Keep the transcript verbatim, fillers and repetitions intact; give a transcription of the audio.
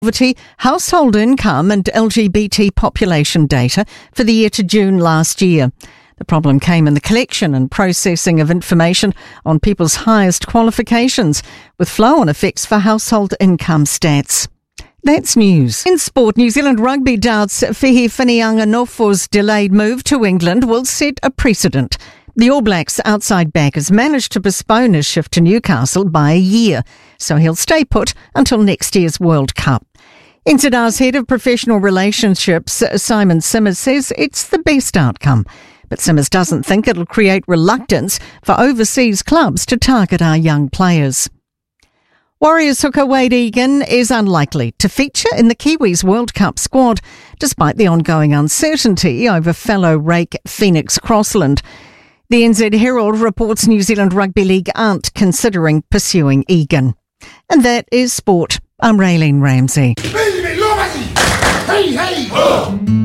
Poverty, household income and L G B T population data for the year to June last year. The problem came in the collection and processing of information on people's highest qualifications, with flow-on effects for household income stats. That's news. In sport, New Zealand Rugby doubts Fihi Whanianga-Nofo's delayed move to England will set a precedent. The All Blacks outside backers managed to postpone his shift to Newcastle by a year, so he'll stay put until next year's World Cup. N Z R's head of professional relationships, Simon Simmers, says it's the best outcome. But Simmers doesn't think it'll create reluctance for overseas clubs to target our young players. Warriors hooker Wade Egan is unlikely to feature in the Kiwis World Cup squad, despite the ongoing uncertainty over fellow rake Phoenix Crossland. The N Z Herald reports New Zealand Rugby League aren't considering pursuing Egan. And that is sport. I'm Raylene Ramsey. Hey, hey!